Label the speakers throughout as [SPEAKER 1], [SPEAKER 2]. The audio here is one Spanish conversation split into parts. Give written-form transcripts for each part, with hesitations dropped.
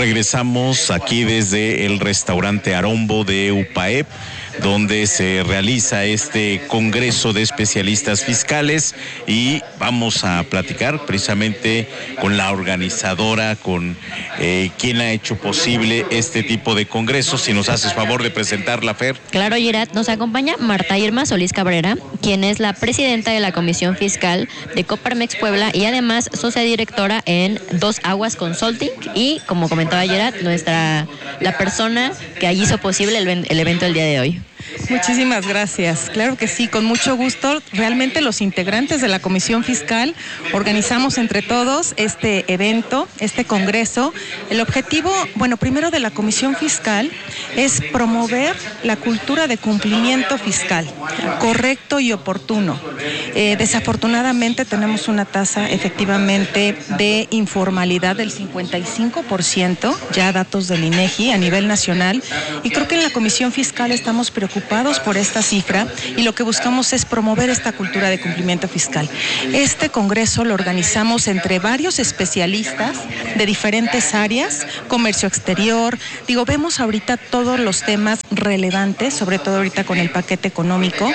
[SPEAKER 1] Regresamos aquí desde el restaurante Arombo de UPAEP, donde se realiza este Congreso de Especialistas Fiscales, y vamos a platicar precisamente con la organizadora, con quien ha hecho posible este tipo de congresos. Si nos haces favor de presentarla, Fer.
[SPEAKER 2] Claro, Yerat, nos acompaña Marta Irma Solís Cabrera, quien es la presidenta de la Comisión Fiscal de Coparmex Puebla y además socia directora en Dos Aguas Consulting, y como comentaba Yerat, la persona que hizo posible el evento del día de hoy.
[SPEAKER 3] Muchísimas gracias. Claro que sí, con mucho gusto. Realmente los integrantes de la Comisión Fiscal organizamos entre todos este evento, este congreso. El objetivo, primero de la Comisión Fiscal es promover la cultura de cumplimiento fiscal, correcto y oportuno. Desafortunadamente tenemos una tasa efectivamente de informalidad del 55%, ya datos del INEGI a nivel nacional, y creo que en la Comisión Fiscal estamos preocupados por esta cifra, y lo que buscamos es promover esta cultura de cumplimiento fiscal. Este congreso lo organizamos entre varios especialistas de diferentes áreas, comercio exterior, vemos ahorita todos los temas relevantes, sobre todo ahorita con el paquete económico.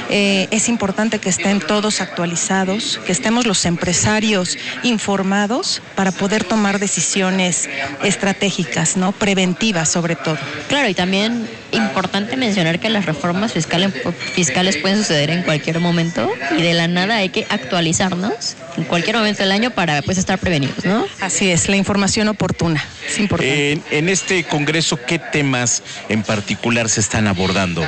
[SPEAKER 3] Es importante que estén todos actualizados, que estemos los empresarios informados para poder tomar decisiones estratégicas, ¿no? Preventivas sobre todo.
[SPEAKER 2] Claro, y también importante mencionar que las reformas fiscales pueden suceder en cualquier momento, y de la nada hay que actualizarnos en cualquier momento del año para estar prevenidos, ¿no?
[SPEAKER 3] Así es, la información oportuna es importante.
[SPEAKER 1] En este congreso, ¿qué temas en particular se están abordando?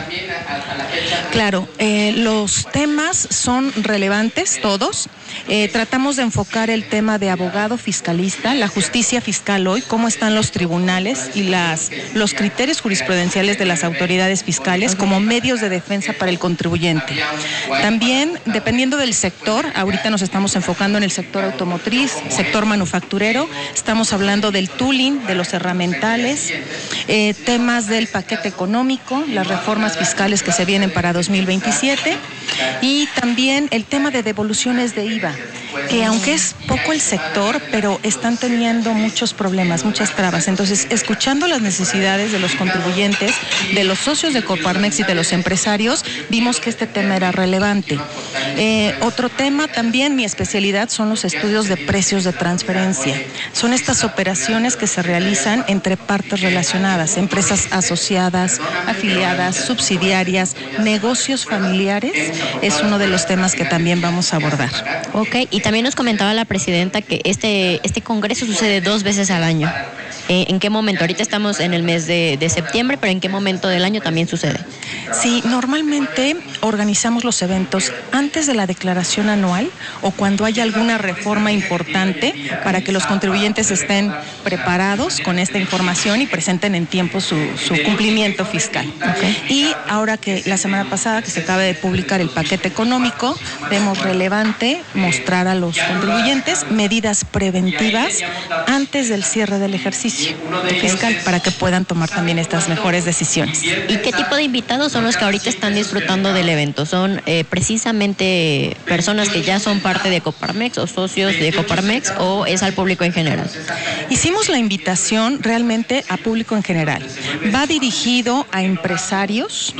[SPEAKER 3] Claro, los temas son relevantes todos. Tratamos de enfocar el tema de abogado fiscalista, la justicia fiscal hoy, cómo están los tribunales y los criterios jurisprudenciales de las autoridades fiscales como medios de defensa para el contribuyente. También, dependiendo del sector, ahorita nos estamos enfocando en el sector automotriz, sector manufacturero, estamos hablando del tooling, de los herramientales, temas del paquete económico, las reformas fiscales que se vienen para 2027, y también el tema de devoluciones de IVA, que aunque es poco el sector, pero están teniendo muchos problemas, muchas trabas. Entonces, escuchando las necesidades de los contribuyentes, de los socios de Coparmex y de los empresarios, vimos que este tema era relevante. Otro tema también, mi especialidad, son los estudios de precios de transferencia. Son estas operaciones que se realizan entre partes relacionadas, empresas asociadas, afiliadas, subsidiarias, negocios familiares. Es uno de los temas que también vamos a abordar.
[SPEAKER 2] Ok, y también nos comentaba la presidenta que este congreso sucede 2 veces al año. ¿En qué momento? Ahorita estamos en el mes de septiembre, pero ¿en qué momento del año también sucede?
[SPEAKER 3] Sí, normalmente organizamos los eventos antes de la declaración anual o cuando haya alguna reforma importante para que los contribuyentes estén preparados con esta información y presenten en tiempo su cumplimiento fiscal. Okay. Y ahora que la semana pasada que se acaba de publicar el paquete económico, vemos relevante mostrar a los contribuyentes medidas preventivas antes del cierre del ejercicio fiscal para que puedan tomar también estas mejores decisiones.
[SPEAKER 2] ¿Y qué tipo de invitados son los que ahorita están disfrutando del evento? ¿Son precisamente personas que ya son parte de Coparmex o socios de Coparmex, o es al público en general?
[SPEAKER 3] Hicimos la invitación realmente a público en general. Va dirigido a empresarios,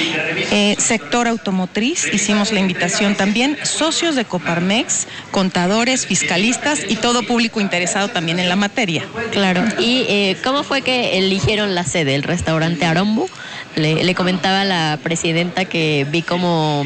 [SPEAKER 3] sector automotriz, hicimos la invitación también, socios de Coparmex, contadores, fiscalistas y todo público interesado también en la materia.
[SPEAKER 2] Claro. ¿Y cómo fue que eligieron la sede, el restaurante Arombo? Le comentaba a la presidenta que vi como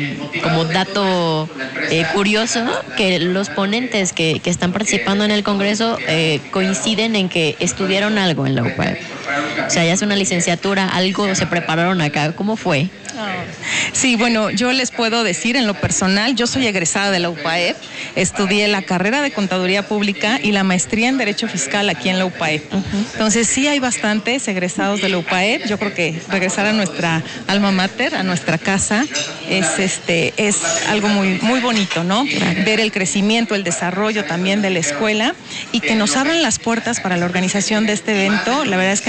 [SPEAKER 2] dato curioso que los ponentes que están participando en el Congreso coinciden en que estudiaron algo en la UPAEP. O sea, ya es una licenciatura, algo se prepararon acá. ¿Cómo fue?
[SPEAKER 3] Sí, bueno, yo les puedo decir en lo personal, yo soy egresada de la UPAEP, estudié la carrera de Contaduría Pública y la maestría en Derecho Fiscal aquí en la UPAEP. Entonces sí hay bastantes egresados de la UPAEP. Yo creo que regresar a nuestra alma mater, a nuestra casa, es algo muy, muy bonito, ¿no? Ver el crecimiento, el desarrollo también de la escuela, y que nos abran las puertas para la organización de este evento. La verdad es que nos dieron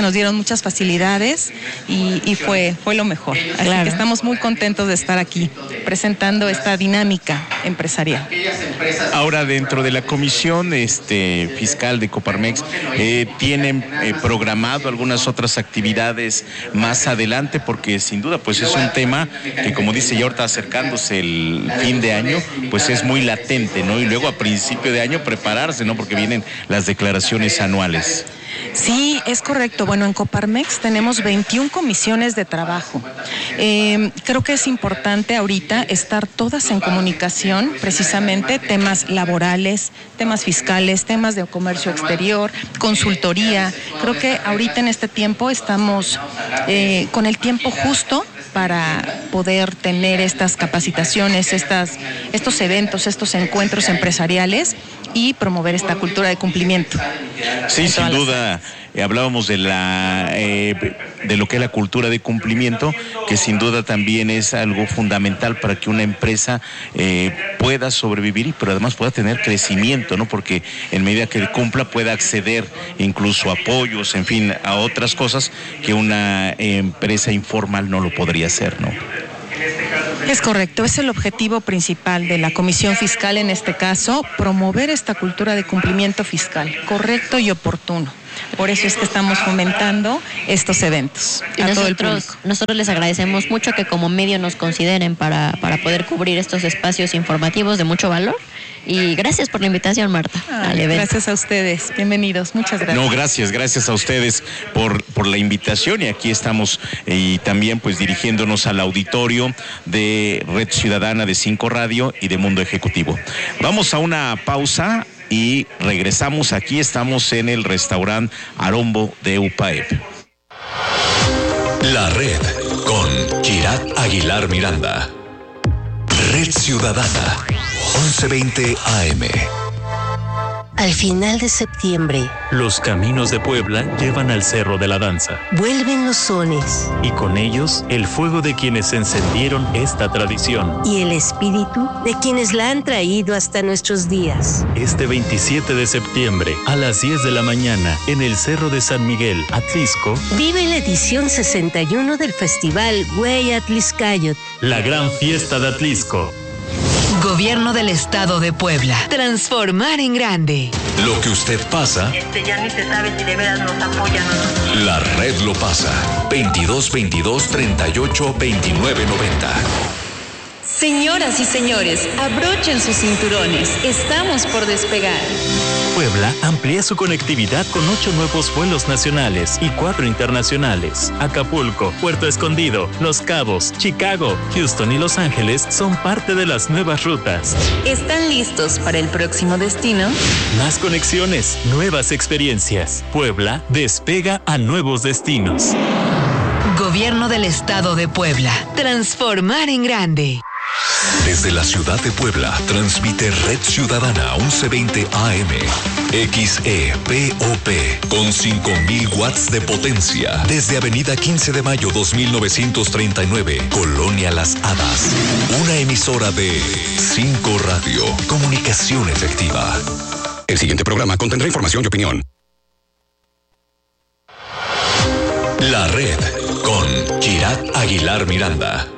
[SPEAKER 3] muchas facilidades y fue lo mejor. Así
[SPEAKER 2] Claro.
[SPEAKER 3] que estamos muy contentos de estar aquí presentando esta dinámica empresarial.
[SPEAKER 1] Ahora, dentro de la comisión fiscal de Coparmex, ¿tienen programado algunas otras actividades más adelante? Porque sin duda pues es un tema que, como dice ya ahorita acercándose el fin de año, pues es muy latente, ¿no? Y luego a principio de año prepararse, ¿no? Porque vienen las declaraciones anuales.
[SPEAKER 3] Sí, es correcto. Bueno, en Coparmex tenemos 21 comisiones de trabajo. Creo que es importante ahorita estar todas en comunicación, precisamente temas laborales, temas fiscales, temas de comercio exterior, consultoría. Creo que ahorita en este tiempo estamos con el tiempo justo para poder tener estas capacitaciones, estos eventos, estos encuentros empresariales y promover esta cultura de cumplimiento.
[SPEAKER 1] Sí, sin duda, hablábamos de lo que es la cultura de cumplimiento, que sin duda también es algo fundamental para que una empresa pueda sobrevivir, pero además pueda tener crecimiento, ¿no? Porque en medida que cumpla pueda acceder incluso a apoyos, en fin, a otras cosas que una empresa informal no lo podría hacer, ¿no?
[SPEAKER 3] Es correcto, es el objetivo principal de la Comisión Fiscal en este caso, promover esta cultura de cumplimiento fiscal, correcto y oportuno. Por eso es que estamos fomentando estos eventos a todo el público.
[SPEAKER 2] Nosotros les agradecemos mucho que como medio nos consideren para poder cubrir estos espacios informativos de mucho valor. Y gracias por la invitación, Marta, al evento.
[SPEAKER 3] Gracias a ustedes, bienvenidos, muchas gracias.
[SPEAKER 1] No, gracias a ustedes por la invitación, y aquí estamos y también pues dirigiéndonos al auditorio de Red Ciudadana de 5 Radio y de Mundo Ejecutivo. Vamos a una pausa y regresamos. Aquí estamos en el restaurante Arombo de UPAEP.
[SPEAKER 4] La Red con Kirat Aguilar Miranda. Red Ciudadana, 11:20 AM.
[SPEAKER 5] Al final de septiembre,
[SPEAKER 6] los caminos de Puebla llevan al Cerro de la Danza.
[SPEAKER 5] vuelven los sones
[SPEAKER 6] Y con ellos, el fuego de quienes encendieron esta tradición.
[SPEAKER 5] y el espíritu de quienes la han traído hasta nuestros días.
[SPEAKER 6] Este 27 de septiembre, a las 10 de la mañana, en el Cerro de San Miguel, Atlisco,
[SPEAKER 5] Vive la edición 61 del Festival Güey Atliscayot.
[SPEAKER 6] la gran fiesta de Atlisco.
[SPEAKER 7] Gobierno del Estado de Puebla. Transformar en grande.
[SPEAKER 4] Lo que usted pasa,
[SPEAKER 8] Ya ni se sabe si de veras nos apoyan o no.
[SPEAKER 4] la Red lo pasa. 2222 38 29 90.
[SPEAKER 9] Señoras y señores, abrochen sus cinturones. Estamos por despegar.
[SPEAKER 6] Puebla amplía su conectividad con 8 nuevos vuelos nacionales y 4 internacionales. Acapulco, Puerto Escondido, Los Cabos, Chicago, Houston y Los Ángeles son parte de las nuevas rutas.
[SPEAKER 9] ¿Están listos para el próximo destino?
[SPEAKER 6] Más conexiones, nuevas experiencias. Puebla despega a nuevos destinos.
[SPEAKER 7] Gobierno del Estado de Puebla. Transformar en grande.
[SPEAKER 4] Desde la ciudad de Puebla, transmite Red Ciudadana 11:20 AM. XEPOP, con 5,000 watts de potencia. Desde Avenida 15 de Mayo 2939, Colonia Las Hadas. Una emisora de 5 Radio. Comunicación efectiva.
[SPEAKER 10] El siguiente programa contendrá información y opinión.
[SPEAKER 4] La Red, con Kirat Aguilar Miranda.